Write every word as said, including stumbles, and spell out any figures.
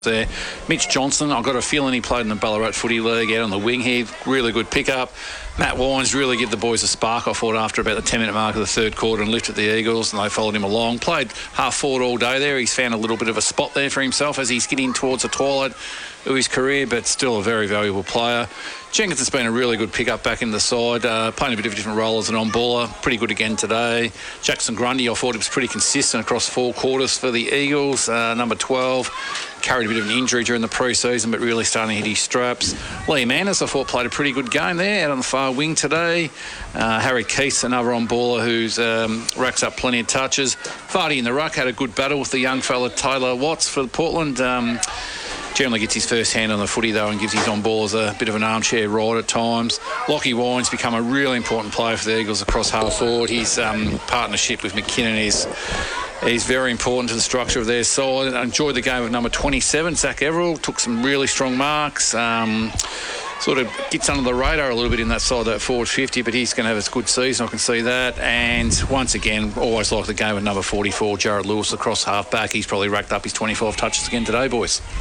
there. Mitch Johnson, I've got a feeling he played in the Ballarat Footy League out on the wing here. Really good pickup. Matt Wines really give the boys a spark, I thought, after about the ten-minute mark of the third quarter and lifted the Eagles, and they followed him along. Played half forward all day there. He's found a little bit of a spot there for himself as he's getting towards the twilight of his career, but still a very valuable player. Jenkins has been a really good pickup back in the side, uh, playing a bit of a different role as an on-baller. Pretty good again today. Jackson Grundy, I thought he was pretty consistent across four quarters for the Eagles. Uh, number twelve, carried a bit of an injury during the pre-season, but really starting to hit his straps. Liam Anderson, I thought, played a pretty good game there out on the far wing today. Uh, Harry Keith, another on-baller who's um, racks up plenty of touches. Vardy in the ruck had a good battle with the young fella Taylor Watts for Portland. Um, Generally gets his first hand on the footy, though, and gives his on-ballers a bit of an armchair ride at times. Lockie Wines become a really important player for the Eagles across half forward. His um, partnership with McKinnon is is very important to the structure of their side. I enjoyed the game of number twenty-seven, Zach Everell. Took some really strong marks. Um, sort of gets under the radar a little bit in that side, that forward fifty, but he's going to have a good season, I can see that. And once again, always like the game of number forty-four, Jared Lewis across half back. He's probably racked up his twenty-five touches again today, boys.